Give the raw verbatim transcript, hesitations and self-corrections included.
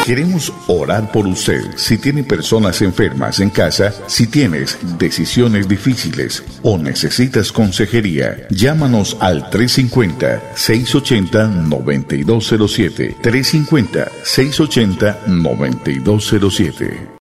Queremos orar por usted. Si tiene personas enfermas en casa, si tienes decisiones difíciles o necesitas consejería, llámanos al tres cinco cero, seis ocho cero, nueve dos cero siete. tres cinco cero, seis ocho cero, nueve dos cero siete.